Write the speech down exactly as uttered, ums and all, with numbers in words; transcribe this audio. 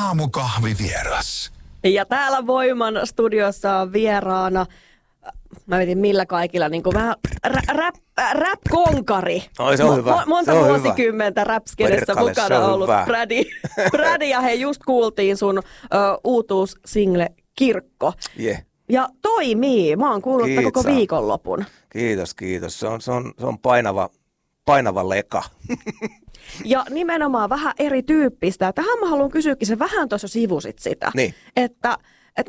aamukahvivieras. Ja täällä Voiman studiossa on vieraana, mä mietin millä kaikilla, niin kuin vähän rap, rap-konkari. Oi, se on hyvä. Monta se on vuosikymmentä rap-skedessä mukana ollut Brady. Brady, ja hei, just kuultiin sun uh, uutuussingle Kirkko. Yeah. Ja toimii. Mä oon kuullut koko viikonlopun. Kiitos, kiitos. Se on, se on, se on painava, painava leka. Ja nimenomaan vähän erityyppistä. Tähän mä haluan kysyäkin, se vähän tuossa sivusit sitä. Niin. Että